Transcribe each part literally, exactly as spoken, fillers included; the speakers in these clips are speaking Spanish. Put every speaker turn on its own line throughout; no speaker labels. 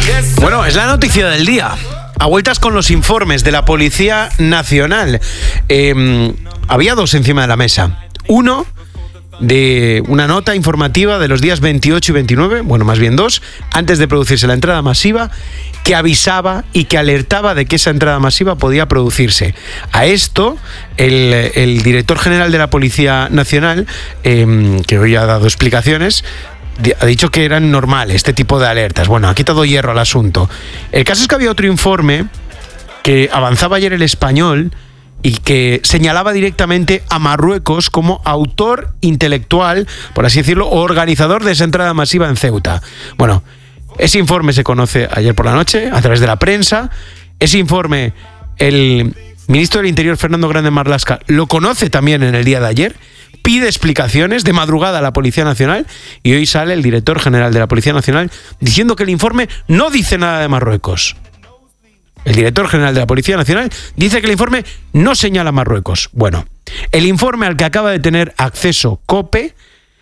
Bueno, es la noticia del día. A vueltas con los informes de la Policía Nacional. Eh, había dos encima de la mesa. Uno de una nota informativa de los días veintiocho y veintinueve, bueno, más bien dos, antes de producirse la entrada masiva, que avisaba y que alertaba de que esa entrada masiva podía producirse. A esto, el, el director general de la Policía Nacional, eh, que hoy ha dado explicaciones, ha dicho que eran normales este tipo de alertas. Bueno, ha quitado hierro al asunto. El caso es que había otro informe que avanzaba ayer El Español y que señalaba directamente a Marruecos como autor intelectual, por así decirlo, o organizador de esa entrada masiva en Ceuta. Bueno, ese informe se conoce ayer por la noche a través de la prensa. Ese informe, el ministro del Interior, Fernando Grande Marlaska, lo conoce también en el día de ayer. Pide explicaciones de madrugada a la Policía Nacional y hoy sale el director general de la Policía Nacional diciendo que el informe no dice nada de Marruecos. El director general de la Policía Nacional dice que el informe no señala a Marruecos. Bueno, el informe al que acaba de tener acceso COPE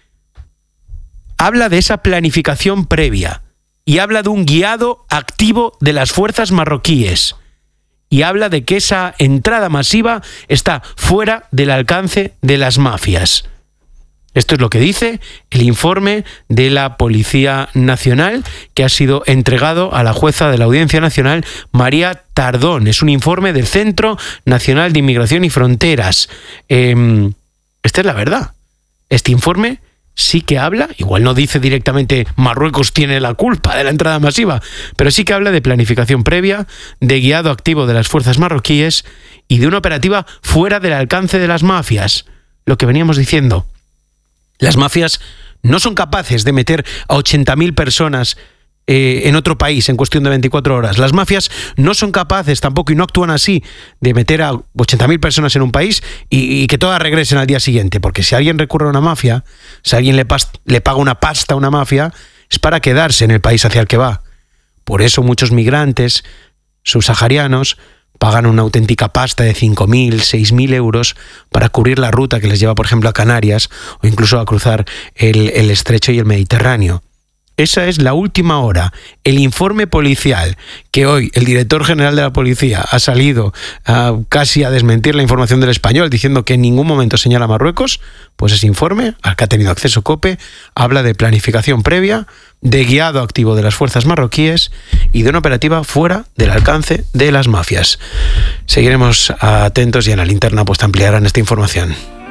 habla de esa planificación previa y habla de un guiado activo de las fuerzas marroquíes. Y habla de que esa entrada masiva está fuera del alcance de las mafias. Esto es lo que dice el informe de la Policía Nacional, que ha sido entregado a la jueza de la Audiencia Nacional, María Tardón. Es un informe del Centro Nacional de Inmigración y Fronteras. Eh, esta es la verdad. Este informe sí que habla, igual no dice directamente Marruecos tiene la culpa de la entrada masiva, pero sí que habla de planificación previa, de guiado activo de las fuerzas marroquíes y de una operativa fuera del alcance de las mafias. Lo que veníamos diciendo, las mafias no son capaces de meter a ochenta mil personas eh, en otro país en cuestión de veinticuatro horas. Las mafias no son capaces tampoco, y no actúan así, de meter a ochenta mil personas en un país y, y que todas regresen al día siguiente. Porque si alguien recurre a una mafia, si alguien le, pas- le paga una pasta a una mafia, es para quedarse en el país hacia el que va. Por eso muchos migrantes subsaharianos pagan una auténtica pasta de cinco mil, seis mil euros para cubrir la ruta que les lleva, por ejemplo, a Canarias o incluso a cruzar el, el Estrecho y el Mediterráneo. Esa es la última hora. El informe policial, que hoy el director general de la policía ha salido uh, casi a desmentir la información del Español, diciendo que en ningún momento señala a Marruecos, pues ese informe, al que ha tenido acceso COPE, habla de planificación previa, de guiado activo de las fuerzas marroquíes y de una operativa fuera del alcance de las mafias. Seguiremos atentos y en la linterna pues te ampliarán esta información.